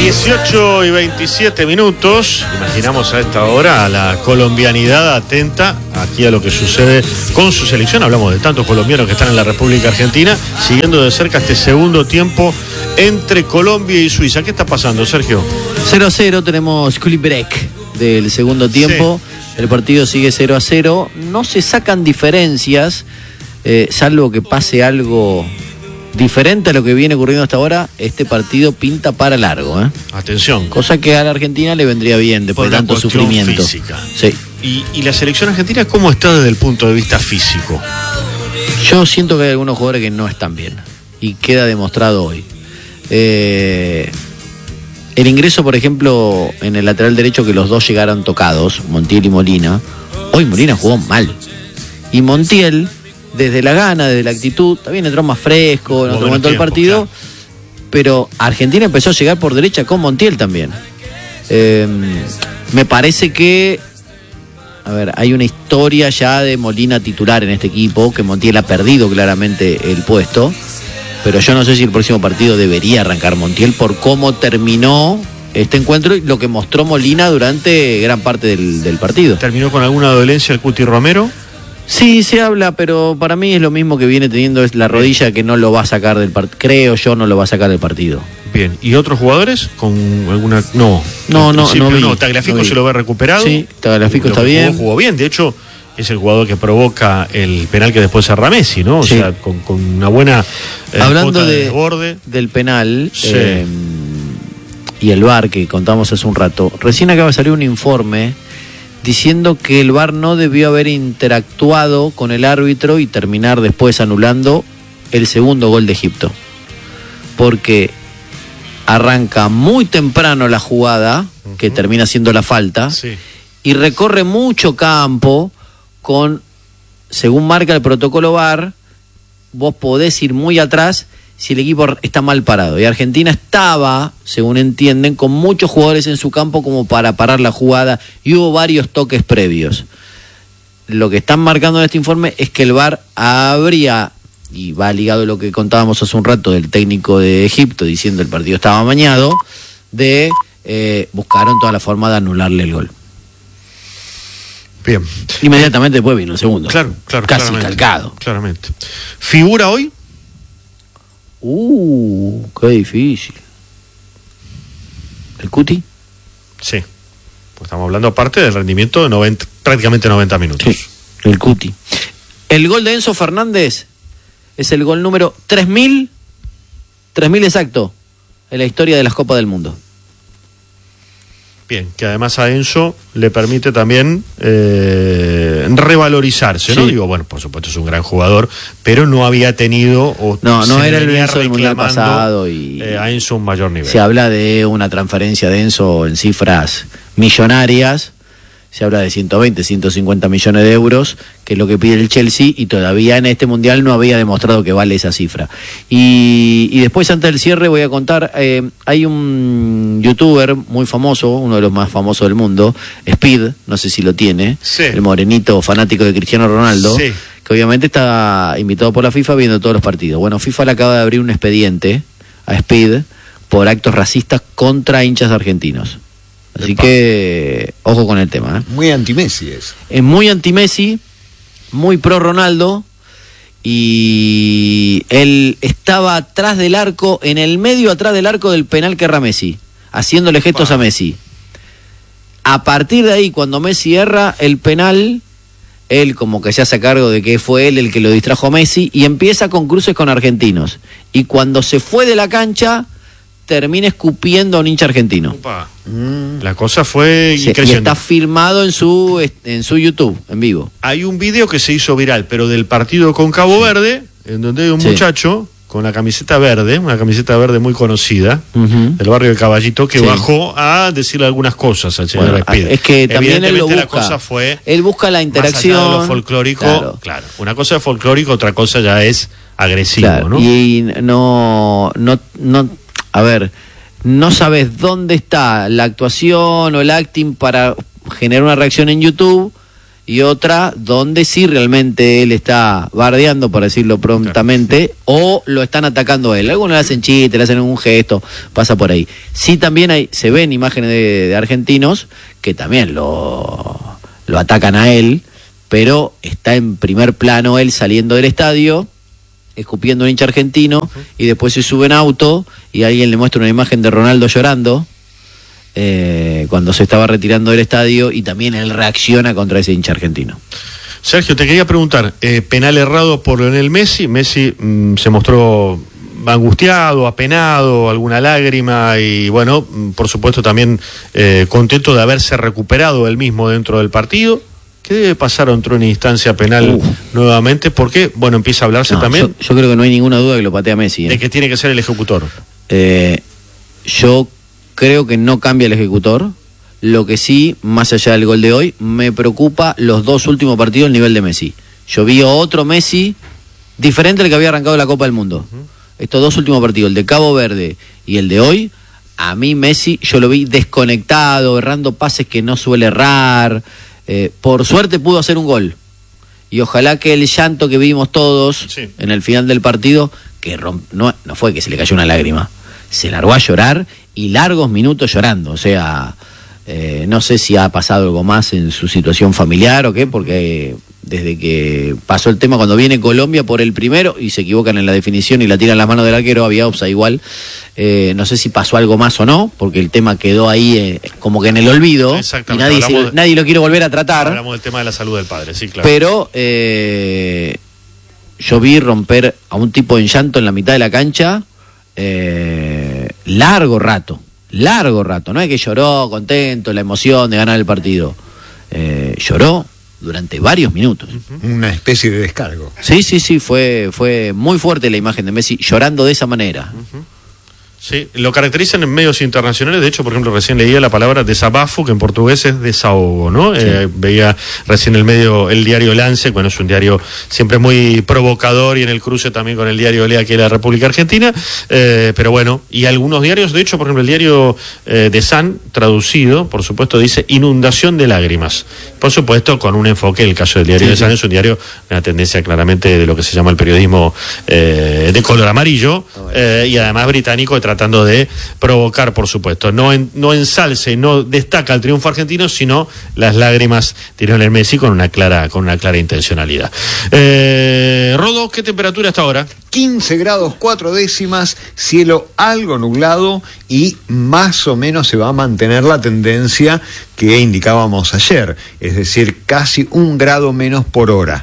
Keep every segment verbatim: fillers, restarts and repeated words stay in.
dieciocho y veintisiete minutos. Imaginamos a esta hora a la colombianidad atenta aquí a lo que sucede con su selección. Hablamos de tantos colombianos que están en la República Argentina, siguiendo de cerca este segundo tiempo entre Colombia y Suiza. ¿Qué está pasando, Sergio? cero a cero, tenemos Culi break del segundo tiempo. Sí. El partido sigue cero a cero. No se sacan diferencias, eh, salvo que pase algo diferente a lo que viene ocurriendo hasta ahora. Este partido pinta para largo, ¿eh? Atención. Cosa que a la Argentina le vendría bien después de tanto sufrimiento. Física. Sí. ¿Y, ¿Y la selección argentina cómo está desde el punto de vista físico? Yo siento que hay algunos jugadores que no están bien. Y queda demostrado hoy. Eh, el ingreso, por ejemplo, en el lateral derecho, que los dos llegaron tocados, Montiel y Molina. Hoy Molina jugó mal. Y Montiel, desde la gana, desde la actitud, también entró más fresco en otro momento del partido, claro. Pero Argentina empezó a llegar por derecha con Montiel también. Eh, me parece que, a ver, hay una historia ya de Molina titular en este equipo, que Montiel ha perdido claramente el puesto, pero yo no sé si el próximo partido debería arrancar Montiel por cómo terminó este encuentro y lo que mostró Molina durante gran parte del, del partido. ¿Terminó con alguna dolencia el Cuti Romero? Sí, se habla, pero para mí es lo mismo que viene teniendo, es la rodilla que no lo va a sacar del partido. Creo yo no lo va a sacar del partido. Bien, ¿y otros jugadores con alguna? No, no, no, no, vi, no. Tagliafico no se lo ve recuperado. Sí, Tagliafico está bien. Jugó, jugó bien, de hecho es el jugador que provoca el penal que después cerra Messi, ¿no? O sí. sea, con, con una buena eh, hablando de, de borde. Del penal sí. eh, y el V A R que contamos hace un rato. Recién acaba de salir un informe diciendo que el V A R no debió haber interactuado con el árbitro y terminar después anulando el segundo gol de Egipto. Porque arranca muy temprano la jugada, uh-huh. que termina siendo la falta, sí. y recorre mucho campo con, según marca el protocolo V A R, vos podés ir muy atrás si el equipo está mal parado. Y Argentina estaba, según entienden, con muchos jugadores en su campo como para parar la jugada y hubo varios toques previos. Lo que están marcando en este informe es que el V A R habría, y va ligado a lo que contábamos hace un rato del técnico de Egipto diciendo el partido estaba amañado, de eh, buscaron toda la forma de anularle el gol. Bien. Inmediatamente después vino el segundo. Claro, claro. Casi calcado. Claramente. ¿Figura hoy? Uh, qué difícil. ¿El Cuti? Sí. Pues estamos hablando aparte del rendimiento de noventa, prácticamente noventa minutos. Sí, el Cuti. El gol de Enzo Fernández es el gol número tres mil, tres mil exacto, en la historia de las Copas del Mundo. Bien, que además a Enzo le permite también eh, revalorizarse, ¿no? Sí. Digo, bueno, por supuesto es un gran jugador, pero no había tenido o no, no era el Enzo del Mundial pasado y eh, a Enzo un mayor nivel. Se habla de una transferencia de Enzo en cifras millonarias, se habla de ciento veinte, ciento cincuenta millones de euros, que es lo que pide el Chelsea, y todavía en este Mundial no había demostrado que vale esa cifra. Y, y después, antes del cierre, voy a contar, eh, hay un youtuber muy famoso, uno de los más famosos del mundo, Speed, no sé si lo tiene, sí. el morenito fanático de Cristiano Ronaldo, sí. que obviamente está invitado por la FIFA viendo todos los partidos. Bueno, FIFA le acaba de abrir un expediente a Speed por actos racistas contra hinchas argentinos. Así Epa. que, ojo con el tema. ¿eh? Muy anti-Messi es. Es muy anti-Messi, muy pro-Ronaldo, y él estaba atrás del arco, en el medio atrás del arco del penal que erra Messi, haciéndole gestos Epa. a Messi. A partir de ahí, cuando Messi erra el penal, él como que se hace cargo de que fue él el que lo distrajo a Messi, y empieza con cruces con argentinos. Y cuando se fue de la cancha, termina escupiendo a un hincha argentino. Opa. Mm. La cosa fue sí, y está firmado en su en su YouTube, en vivo. Hay un video que se hizo viral, pero del partido con Cabo sí. Verde, en donde hay un sí. muchacho con la camiseta verde, una camiseta verde muy conocida, uh-huh. del barrio de Caballito, que sí. bajó a decirle algunas cosas al señor bueno, Es que también él lo busca. La cosa fue él busca la interacción. Más allá de lo folclórico, claro. claro. Una cosa es folclórico, otra cosa ya es agresivo, claro. ¿no? Y no, no, no A ver, no sabes dónde está la actuación o el acting para generar una reacción en YouTube y otra donde sí realmente él está bardeando, por decirlo prontamente, claro, o lo están atacando a él. Algunos le hacen chiste, le hacen un gesto, pasa por ahí. Sí, también hay, se ven imágenes de, de argentinos que también lo, lo atacan a él, pero está en primer plano él saliendo del estadio, escupiendo a un hincha argentino, uh-huh. y después se sube en auto y alguien le muestra una imagen de Ronaldo llorando eh, cuando se estaba retirando del estadio, y también él reacciona contra ese hincha argentino. Sergio, te quería preguntar, eh, penal errado por Lionel Messi. Messi mmm, se mostró angustiado, apenado, alguna lágrima, y bueno, por supuesto también eh, contento de haberse recuperado él mismo dentro del partido. ¿Qué debe pasar dentro de una instancia penal uh. nuevamente? Porque, bueno, empieza a hablarse no, también... Yo, yo creo que no hay ninguna duda que lo patea Messi. ¿eh? De que tiene que ser el ejecutor. Eh, yo creo que no cambia el ejecutor. Lo que sí, más allá del gol de hoy, me preocupa los dos últimos partidos el nivel de Messi. Yo vi otro Messi diferente al que había arrancado la Copa del Mundo. Uh-huh. Estos dos últimos partidos, el de Cabo Verde y el de hoy, a mí Messi yo lo vi desconectado, errando pases que no suele errar... Eh, por suerte pudo hacer un gol, y ojalá que el llanto que vimos todos sí. en el final del partido, que romp... no, no fue que se le cayó una lágrima, se largó a llorar y largos minutos llorando, o sea, eh, no sé si ha pasado algo más en su situación familiar o qué, porque desde que pasó el tema cuando viene Colombia por el primero y se equivocan en la definición y la tiran las manos del arquero, había offside igual, eh, no sé si pasó algo más o no, porque el tema quedó ahí eh, como que en el olvido y nadie, se, de, nadie lo quiere volver a tratar. Hablamos del tema de la salud del padre, sí, claro. Pero eh, yo vi romper a un tipo en llanto en la mitad de la cancha eh, largo rato, largo rato, no es que lloró contento, la emoción de ganar el partido, eh, lloró durante varios minutos. Una especie de descargo. Sí, sí, sí, fue, fue muy fuerte la imagen de Messi llorando de esa manera. Uh-huh. Sí, lo caracterizan en medios internacionales. De hecho, por ejemplo, recién leía la palabra desabafo, que en portugués es desahogo, ¿no? Sí. Eh, veía recién el medio, el diario Lance, bueno, es un diario siempre muy provocador, y en el cruce también con el diario Lea, que es la República Argentina, eh, pero bueno, y algunos diarios, de hecho, por ejemplo, el diario eh, de Sun, traducido, por supuesto, dice inundación de lágrimas. Por supuesto, con un enfoque, el caso del diario sí, de Sun sí. es un diario, una tendencia claramente de lo que se llama el periodismo eh, de color amarillo, oh, bueno. eh, y además británico, tratando de provocar, por supuesto. No, en, no ensalce, no destaca el triunfo argentino, sino las lágrimas de Lionel Messi con una clara, con una clara intencionalidad. Eh, Rodo, ¿qué temperatura hasta ahora? quince grados cuatro décimas, cielo algo nublado, y más o menos se va a mantener la tendencia que indicábamos ayer, es decir, casi un grado menos por hora.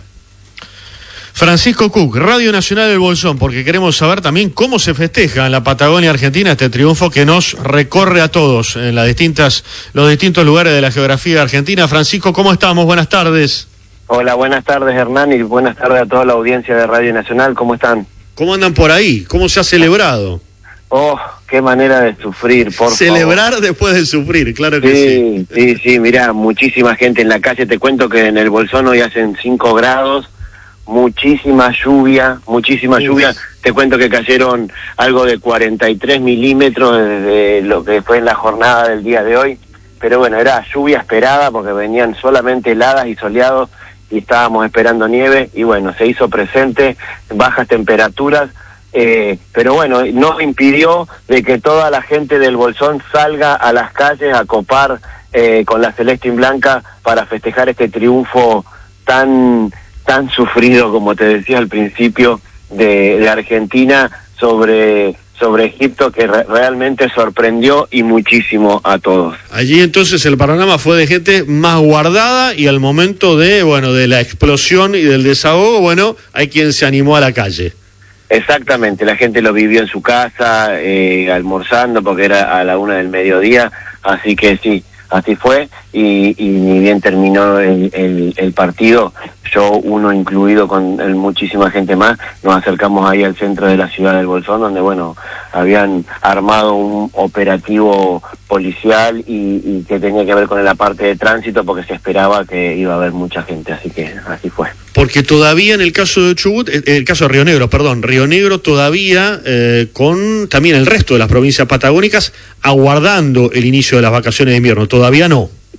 Francisco Cook, Radio Nacional del Bolsón, porque queremos saber también cómo se festeja en la Patagonia Argentina este triunfo que nos recorre a todos en las distintas, los distintos lugares de la geografía argentina. Francisco, ¿cómo estamos? Buenas tardes. Hola, buenas tardes, Hernán, y buenas tardes a toda la audiencia de Radio Nacional. ¿Cómo están? ¿Cómo andan por ahí? ¿Cómo se ha celebrado? Oh, qué manera de sufrir, por Celebrar favor. Después de sufrir, claro que sí. Sí, sí, sí, mirá, muchísima gente en la calle. Te cuento que en el Bolsón hoy hacen cinco grados. Muchísima lluvia, muchísima Uf. lluvia. Te cuento que cayeron algo de cuarenta y tres milímetros desde lo que fue en la jornada del día de hoy. Pero bueno, era lluvia esperada porque venían solamente heladas y soleados y estábamos esperando nieve. Y bueno, se hizo presente, bajas temperaturas. Eh, pero bueno, no impidió de que toda la gente del Bolsón salga a las calles a copar eh, con la celeste y blanca para festejar este triunfo tan... tan sufrido, como te decía al principio, de, de Argentina sobre, sobre Egipto, que re, realmente sorprendió y muchísimo a todos. Allí entonces el panorama fue de gente más guardada, y al momento de, bueno, de la explosión y del desahogo, bueno, hay quien se animó a la calle. Exactamente, la gente lo vivió en su casa, eh, almorzando, porque era a la una del mediodía, así que sí, así fue, y, y ni bien terminó el, el, el partido, yo, uno incluido con el, muchísima gente más, nos acercamos ahí al centro de la ciudad del Bolsón, donde, bueno, habían armado un operativo policial y, y que tenía que ver con la parte de tránsito, porque se esperaba que iba a haber mucha gente, así que así fue. Porque todavía en el caso de Chubut, en el caso de Río Negro, perdón, Río Negro todavía, eh, con también el resto de las provincias patagónicas, aguardando el inicio de las vacaciones de invierno, todavía no.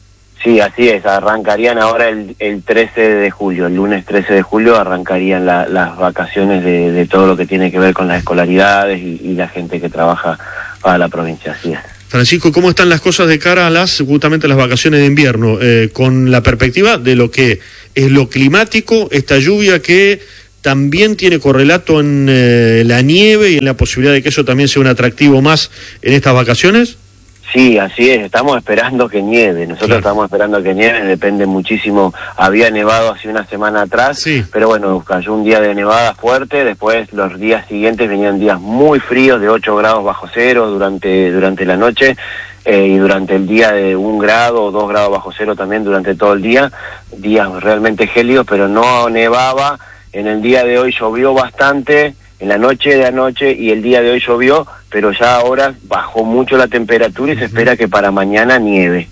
Sí, así es, arrancarían ahora el, el trece de julio, el lunes trece de julio arrancarían la, las vacaciones de, de todo lo que tiene que ver con las escolaridades y, y la gente que trabaja para la provincia, así es. Francisco, ¿cómo están las cosas de cara a las justamente las vacaciones de invierno? Eh, con la perspectiva de lo que es lo climático, esta lluvia que también tiene correlato en eh, la nieve y en la posibilidad de que eso también sea un atractivo más en estas vacaciones. Sí, así es, estamos esperando que nieve, nosotros claro. estamos esperando que nieve, depende muchísimo, había nevado hace una semana atrás, sí. pero bueno, cayó un día de nevada fuerte, después los días siguientes venían días muy fríos de ocho grados bajo cero durante, durante la noche, eh, y durante el día de un grado o dos grados bajo cero también durante todo el día, días realmente gélidos, pero no nevaba. En el día de hoy llovió bastante, en la noche de anoche y el día de hoy llovió, pero ya ahora bajó mucho la temperatura y se espera que para mañana nieve.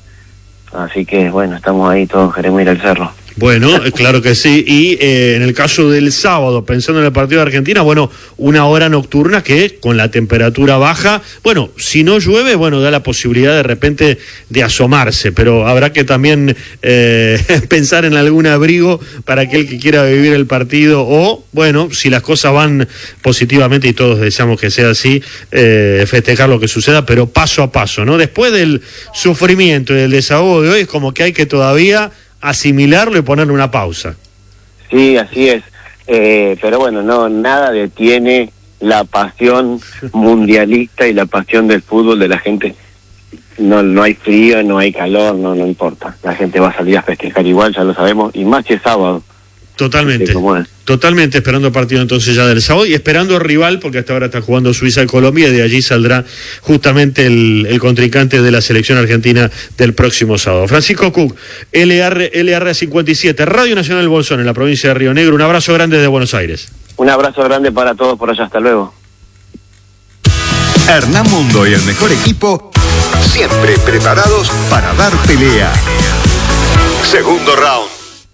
Así que bueno, estamos ahí todos, queremos ir al cerro. Bueno, claro que sí. Y eh, en el caso del sábado, pensando en el partido de Argentina, bueno, una hora nocturna que con la temperatura baja, bueno, si no llueve, bueno, da la posibilidad de repente de asomarse, pero habrá que también eh, pensar en algún abrigo para aquel que quiera vivir el partido o, bueno, si las cosas van positivamente y todos deseamos que sea así, eh, festejar lo que suceda, pero paso a paso, ¿no? Después del sufrimiento y del desahogo de hoy es como que hay que todavía asimilarlo y ponerle una pausa. Sí, así es. Eh, pero bueno, no, nada detiene la pasión mundialista y la pasión del fútbol de la gente. No, no hay frío, no hay calor, no, no importa. La gente va a salir a festejar igual, ya lo sabemos, y más si es sábado. Totalmente, totalmente esperando el partido entonces ya del sábado y esperando el rival porque hasta ahora está jugando Suiza y Colombia y de allí saldrá justamente el, el contrincante de la selección argentina del próximo sábado. Francisco Cook, L R cincuenta y siete, Radio Nacional del Bolsón en la provincia de Río Negro, un abrazo grande desde Buenos Aires. Un abrazo grande para todos por allá, hasta luego. Hernán Mundo y el mejor equipo siempre preparados para dar pelea. Segundo round.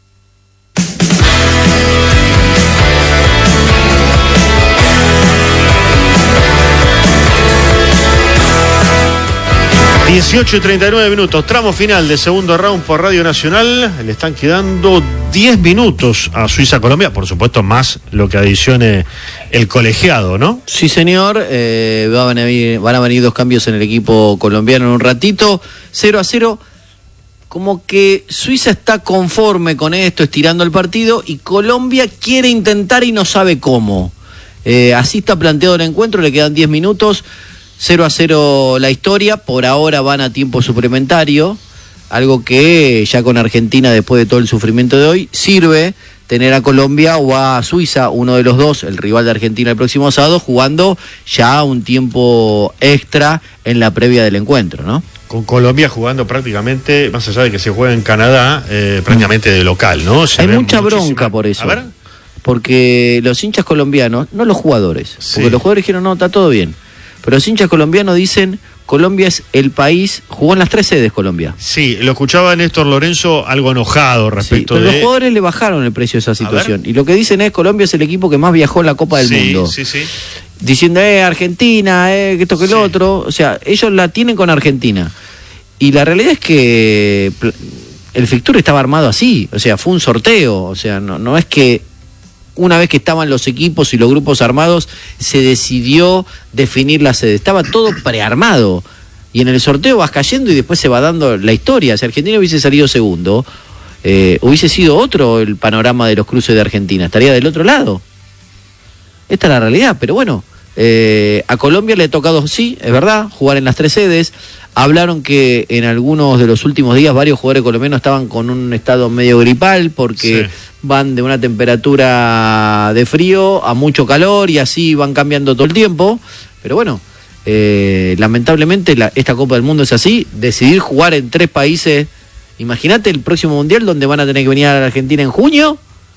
dieciocho y treinta y nueve minutos, tramo final de segundo round por Radio Nacional. Le están quedando diez minutos a Suiza-Colombia, por supuesto más lo que adicione el colegiado, ¿no? Sí, señor, eh, van, a venir, van a venir dos cambios en el equipo colombiano en un ratito, cero a cero, como que Suiza está conforme con esto, estirando el partido, y Colombia quiere intentar y no sabe cómo. Eh, así está planteado el encuentro, le quedan diez minutos. cero a cero la historia, por ahora van a tiempo suplementario, algo que ya con Argentina, después de todo el sufrimiento de hoy, sirve tener a Colombia o a Suiza, uno de los dos, el rival de Argentina el próximo sábado, jugando ya un tiempo extra en la previa del encuentro, ¿no? Con Colombia jugando prácticamente, más allá de que se juega en Canadá, eh, prácticamente de local, ¿no? Se Hay mucha muchísima... bronca por eso. A ver. Porque los hinchas colombianos, no los jugadores, sí. Porque los jugadores dijeron, no, está todo bien. Pero los hinchas colombianos dicen, Colombia es el país, jugó en las tres sedes Colombia. Sí, lo escuchaba Néstor Lorenzo algo enojado respecto sí, pero de... los jugadores le bajaron el precio de esa situación. Y lo que dicen es, Colombia es el equipo que más viajó en la Copa del sí, Mundo. Sí, sí, diciendo, eh, Argentina, eh, que esto que sí. Lo otro. O sea, ellos la tienen con Argentina. Y la realidad es que el fixture estaba armado así. O sea, fue un sorteo. O sea, no, no es que... Una vez que estaban los equipos y los grupos armados, se decidió definir la sede. Estaba todo prearmado. Y en el sorteo vas cayendo y después se va dando la historia. Si Argentina hubiese salido segundo, eh, hubiese sido otro el panorama de los cruces de Argentina. Estaría del otro lado. Esta es la realidad. Pero bueno, eh, a Colombia le ha tocado, sí, es verdad, jugar en las tres sedes. Hablaron que en algunos de los últimos días varios jugadores colombianos estaban con un estado medio gripal porque sí. Van de una temperatura de frío a mucho calor y así van cambiando todo el tiempo. Pero bueno, eh, lamentablemente la, esta Copa del Mundo es así. Decidir jugar en tres países. Imagínate el próximo Mundial donde van a tener que venir a la Argentina en junio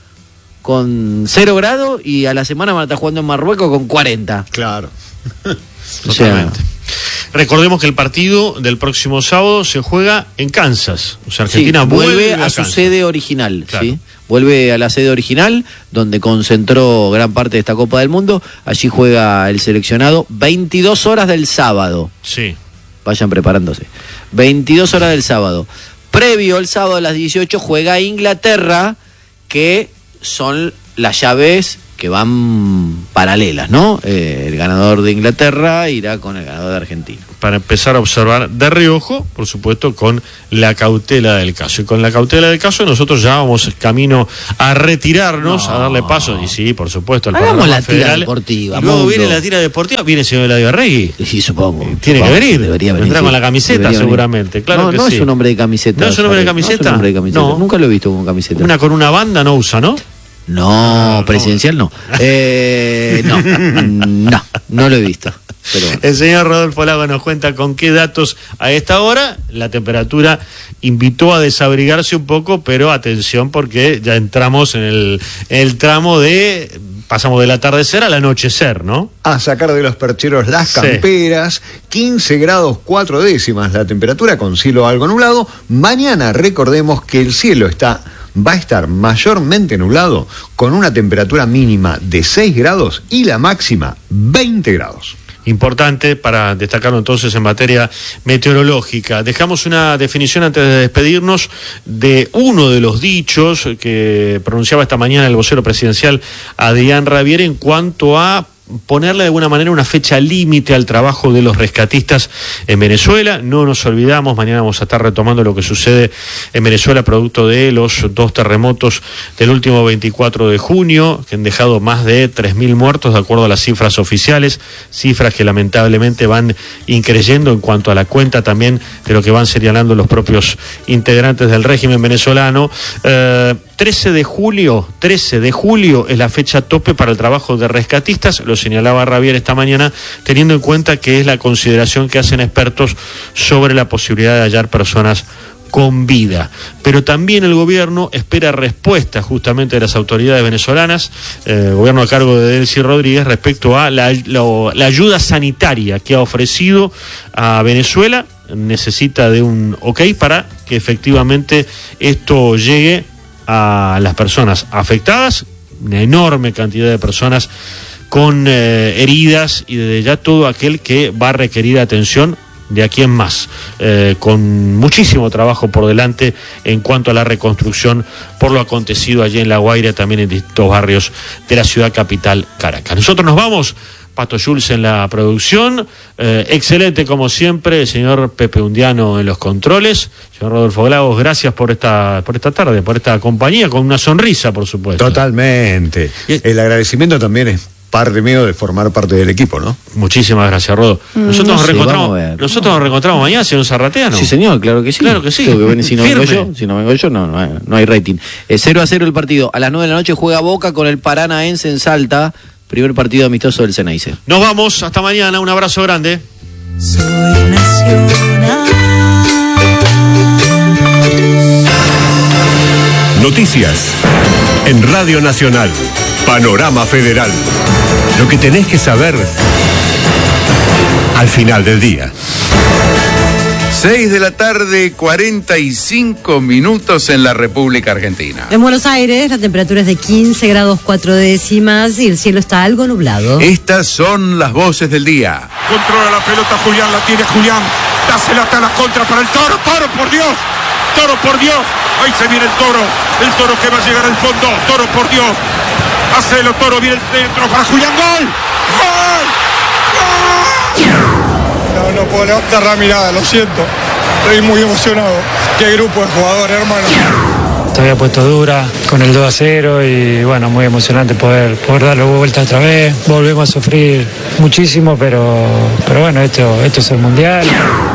con cero grados y a la semana van a estar jugando en Marruecos con cuarenta. Claro. O sea, recordemos que el partido del próximo sábado se juega en Kansas. O sea, Argentina sí, vuelve, vuelve a, a su sede original. Claro. ¿Sí? Vuelve a la sede original, donde concentró gran parte de esta Copa del Mundo. Allí juega el seleccionado. veintidós horas del sábado. Sí. Vayan preparándose. veintidós horas del sábado. Previo el sábado a las dieciocho juega Inglaterra, que son las llaves que van paralelas, ¿no? Eh, el ganador de Inglaterra irá con el ganador de Argentina. Para empezar a observar de reojo, por supuesto, con la cautela del caso. Y con la cautela del caso nosotros ya vamos camino a retirarnos, no. a darle paso, y sí, por supuesto, al Hagamos panorama la federal. Tira deportiva. Y luego mundo. viene la tira deportiva, viene el señor Eladio Arregui. Sí, supongo. Tiene supongo, que venir. Debería venir. Vendrá sí. con la camiseta Debería seguramente. Venir. Claro no, que no sí. es un hombre de camiseta. ¿No es un hombre de camiseta? No es un hombre de camiseta. No. Nunca lo he visto con camiseta. Una con una banda no usa, ¿no? No, no presidencial no. Eh, no, no, no lo he visto. Pero bueno. El señor Rodolfo Lago nos cuenta con qué datos a esta hora. La temperatura invitó a desabrigarse un poco, pero atención porque ya entramos en el, en el tramo de... Pasamos del atardecer al anochecer, ¿no? A sacar de los percheros las Sí. camperas, quince grados cuatro décimas la temperatura con cielo algo nublado. Mañana recordemos que el cielo está... va a estar mayormente nublado con una temperatura mínima de seis grados y la máxima veinte grados. Importante para destacarlo entonces en materia meteorológica. Dejamos una definición antes de despedirnos de uno de los dichos que pronunciaba esta mañana el vocero presidencial Adrián Rabier en cuanto a ponerle de alguna manera una fecha límite al trabajo de los rescatistas en Venezuela. No nos olvidamos, mañana vamos a estar retomando lo que sucede en Venezuela producto de los dos terremotos del último veinticuatro de junio, que han dejado más de tres mil muertos de acuerdo a las cifras oficiales, cifras que lamentablemente van increyendo en cuanto a la cuenta también de lo que van señalando los propios integrantes del régimen venezolano. Eh, trece de julio, trece de julio es la fecha tope para el trabajo de rescatistas, lo señalaba Rabier esta mañana, teniendo en cuenta que es la consideración que hacen expertos sobre la posibilidad de hallar personas con vida. Pero también el gobierno espera respuesta justamente de las autoridades venezolanas, eh, el gobierno a cargo de Delcy Rodríguez, respecto a la, la, la ayuda sanitaria que ha ofrecido a Venezuela. Necesita de un ok para que efectivamente esto llegue a las personas afectadas, una enorme cantidad de personas con eh, heridas y desde ya todo aquel que va a requerir atención de aquí en más, eh, con muchísimo trabajo por delante en cuanto a la reconstrucción por lo acontecido allí en La Guaira, también en distintos barrios de la ciudad capital, Caracas. Nosotros nos vamos, Pato Schulz en la producción, eh, excelente como siempre, el señor Pepe Undiano en los controles, señor Rodolfo Lagos, gracias por esta, por esta tarde, por esta compañía, con una sonrisa, por supuesto. Totalmente. El agradecimiento también es parte mío de formar parte del equipo, ¿no? Muchísimas gracias, Rodo. Nosotros no nos sé, reencontramos, vamos a ver. nosotros nos reencontramos mañana, señor Zarrateano. Sí, señor, claro que sí. Claro que sí. Tengo que venir, si no vengo Firme. yo, si no vengo yo, no, no hay, no hay rating. Eh, cero a cero el partido. A las nueve de la noche juega Boca con el Paranaense en Salta. Primer partido amistoso del Ceneice. Nos vamos, hasta mañana, un abrazo grande. Soy nacional. Noticias en Radio Nacional. Panorama Federal. Lo que tenés que saber al final del día. seis de la tarde, cuarenta y cinco minutos en la República Argentina. En Buenos Aires la temperatura es de quince grados cuatro décimas y el cielo está algo nublado. Estas son las voces del día. Controla la pelota Julián, la tiene Julián. Dásela hasta la contra para el Toro. Toro, por Dios. Toro, por Dios. Ahí se viene el Toro. El Toro que va a llegar al fondo. Toro, por Dios. Hacelo, Toro, viene el centro para Julián. ¡Gol! ¡Gol! ¡Gol! No, no puedo levantar la mirada, lo siento. Estoy muy emocionado. Qué grupo de jugadores, hermano. Se había puesto dura con el dos a cero y bueno, muy emocionante poder, poder darle vuelta otra vez. Volvemos a sufrir muchísimo, pero, pero bueno, esto, esto es el Mundial.